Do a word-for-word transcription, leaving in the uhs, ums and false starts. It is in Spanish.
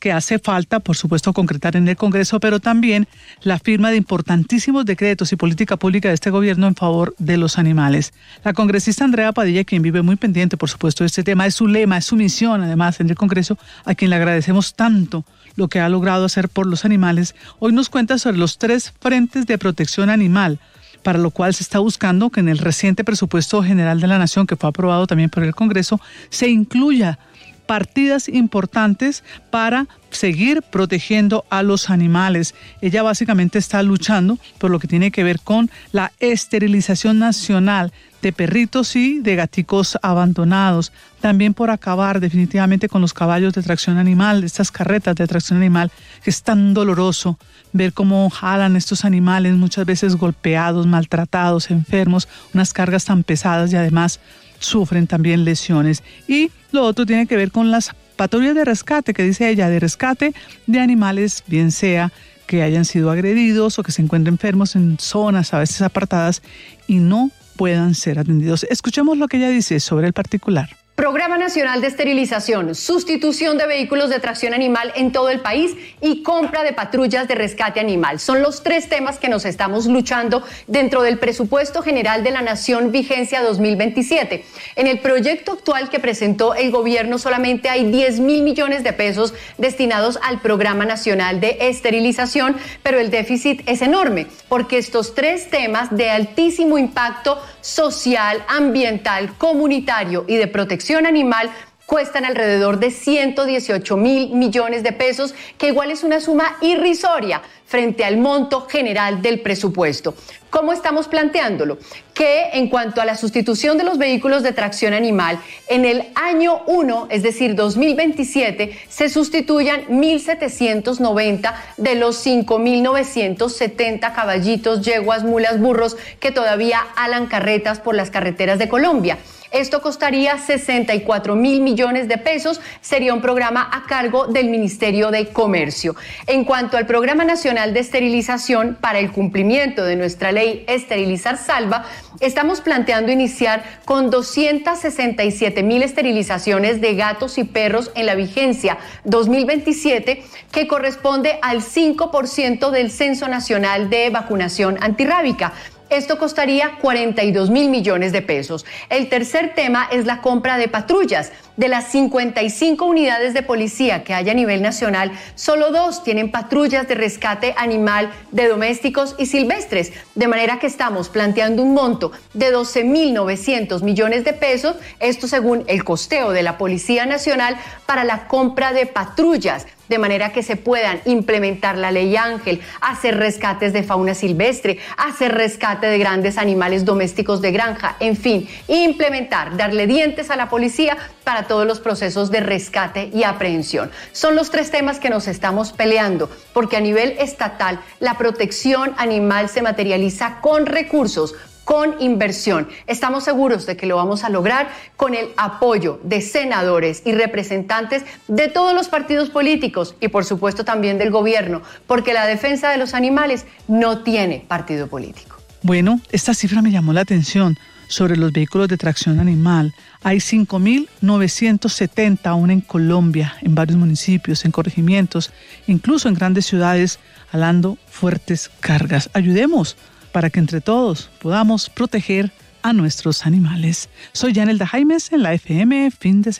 que hace falta, por supuesto, concretar en el Congreso, pero también la firma de importantísimos decretos y política pública de este gobierno en favor de los animales. La congresista Andrea Padilla, quien vive muy pendiente, por supuesto, de este tema, es su lema, es su misión, además, en el Congreso, a quien le agradecemos tanto lo que ha logrado hacer por los animales. Hoy nos cuenta sobre los tres frentes de protección animal, para lo cual se está buscando que en el reciente presupuesto general de la Nación, que fue aprobado también por el Congreso, se incluya partidas importantes para seguir protegiendo a los animales. Ella básicamente está luchando por lo que tiene que ver con la esterilización nacional de perritos y de gaticos abandonados, también por acabar definitivamente con los caballos de tracción animal, estas carretas de tracción animal, que es tan doloroso ver cómo jalan estos animales, muchas veces golpeados, maltratados, enfermos, unas cargas tan pesadas y además sufren también lesiones. Y lo otro tiene que ver con las patrullas de rescate, que dice ella, de rescate de animales, bien sea que hayan sido agredidos o que se encuentren enfermos en zonas a veces apartadas y no puedan ser atendidos. Escuchemos lo que ella dice sobre el particular. Programa Nacional de Esterilización, sustitución de vehículos de tracción animal en todo el país y compra de patrullas de rescate animal. Son los tres temas que nos estamos luchando dentro del Presupuesto General de la Nación Vigencia dos mil veintisiete. En el proyecto actual que presentó el gobierno solamente hay diez mil millones de pesos destinados al Programa Nacional de Esterilización, pero el déficit es enorme porque estos tres temas de altísimo impacto social, ambiental, comunitario y de protección animal cuestan alrededor de ciento dieciocho mil millones de pesos, que igual es una suma irrisoria frente al monto general del presupuesto. ¿Cómo estamos planteándolo? Que en cuanto a la sustitución de los vehículos de tracción animal, en el año uno, es decir, dos mil veintisiete, se sustituyan mil setecientos noventa de los cinco mil novecientos setenta caballitos, yeguas, mulas, burros que todavía alan carretas por las carreteras de Colombia. Esto costaría sesenta y cuatro mil millones de pesos, sería un programa a cargo del Ministerio de Comercio. En cuanto al Programa Nacional de Esterilización, para el cumplimiento de nuestra ley Esterilizar Salva, estamos planteando iniciar con doscientas sesenta y siete mil esterilizaciones de gatos y perros en la vigencia dos mil veintisiete, que corresponde al cinco por ciento del Censo Nacional de Vacunación Antirrábica. Esto costaría cuarenta y dos mil millones de pesos. El tercer tema es la compra de patrullas. De las cincuenta y cinco unidades de policía que hay a nivel nacional, solo dos tienen patrullas de rescate animal de domésticos y silvestres, de manera que estamos planteando un monto de doce mil novecientos millones de pesos, esto según el costeo de la Policía Nacional, para la compra de patrullas, de manera que se puedan implementar la ley Ángel, hacer rescates de fauna silvestre, hacer rescate de grandes animales domésticos de granja, en fin, implementar, darle dientes a la policía para todos los procesos de rescate y aprehensión. Son los tres temas que nos estamos peleando, porque a nivel estatal la protección animal se materializa con recursos, con inversión. Estamos seguros de que lo vamos a lograr con el apoyo de senadores y representantes de todos los partidos políticos y por supuesto también del gobierno, porque la defensa de los animales no tiene partido político. Bueno, esta cifra me llamó la atención sobre los vehículos de tracción animal. Hay cinco mil novecientos setenta aún en Colombia, en varios municipios, en corregimientos, incluso en grandes ciudades, alando fuertes cargas. Ayudemos para que entre todos podamos proteger a nuestros animales. Soy Yanelda Jaimes en la F M Fin de Semana.